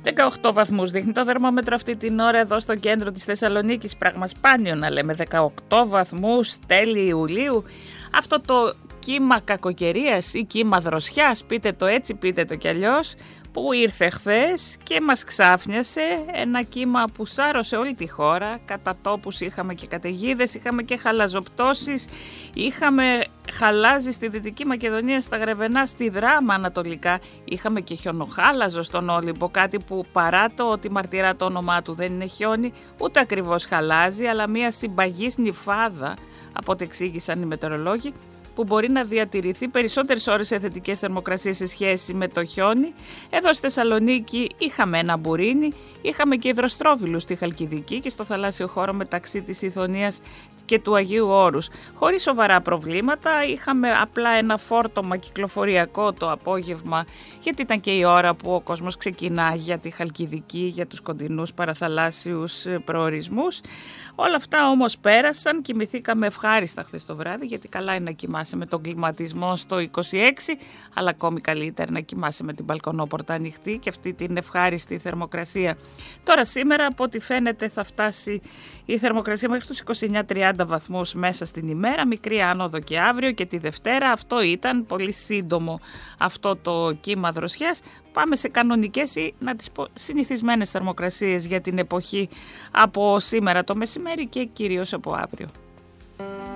18 βαθμούς δείχνει το θερμόμετρο αυτή την ώρα εδώ στο κέντρο της Θεσσαλονίκης. Πράγμα σπάνιο να λέμε, 18 βαθμούς τέλη Ιουλίου. Αυτό το κύμα κακοκαιρίας ή κύμα δροσιάς, πείτε το έτσι, πείτε το κι αλλιώς, που ήρθε χθες και μας ξάφνιασε, ένα κύμα που σάρωσε όλη τη χώρα. Κατά τόπους είχαμε και καταιγίδες, είχαμε και χαλαζοπτώσεις, είχαμε χαλάζι στη Δυτική Μακεδονία, στα Γρεβενά, στη Δράμα ανατολικά, είχαμε και χιονοχάλαζο στον Όλυμπο, κάτι που παρά το ότι μαρτυρά το όνομά του δεν είναι χιόνι, ούτε ακριβώς χαλάζι, αλλά μια συμπαγής νυφάδα, από ό,τι εξήγησαν οι μετεωρολόγοι, που μπορεί να διατηρηθεί περισσότερες ώρες σε θετικές θερμοκρασίες σε σχέση με το χιόνι. Εδώ στη Θεσσαλονίκη είχαμε ένα μπουρίνι, είχαμε και υδροστρόβιλους στη Χαλκιδική και στο θαλάσσιο χώρο μεταξύ της Ιθωνίας και του Αγίου Όρους. Χωρίς σοβαρά προβλήματα, είχαμε απλά ένα φόρτωμα κυκλοφοριακό το απόγευμα, γιατί ήταν και η ώρα που ο κόσμος ξεκινά για τη Χαλκιδική, για τους κοντινούς παραθαλάσσιους προορισμούς. Όλα αυτά όμως πέρασαν, κοιμηθήκαμε ευχάριστα χθες το βράδυ, γιατί καλά είναι να κοιμάσαι με τον κλιματισμό στο 26, αλλά ακόμη καλύτερα να κοιμάσαι με την μπαλκονόπορτα ανοιχτή και αυτή την ευχάριστη θερμοκρασία. Τώρα σήμερα από ό,τι φαίνεται θα φτάσει η θερμοκρασία μέχρι τους 29-30 βαθμούς μέσα στην ημέρα, μικρή άνοδο και αύριο και τη Δευτέρα. Αυτό ήταν πολύ σύντομο αυτό το κύμα δροσιάς. Πάμε σε κανονικές ή να τις πω συνηθισμένες θερμοκρασίες για την εποχή από σήμερα το μεσημέρι και κυρίως από αύριο.